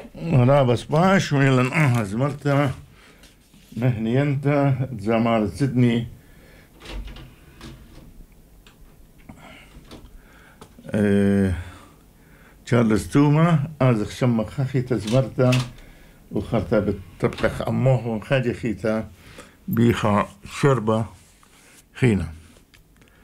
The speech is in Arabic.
رابس باش ويلن زمرتا نهني انت زمار سيدني تشارلز توما ازخ شم خخي تزمرتا وخرتا بتطبخ امه خاجي خيتا بيخا شربة خينا.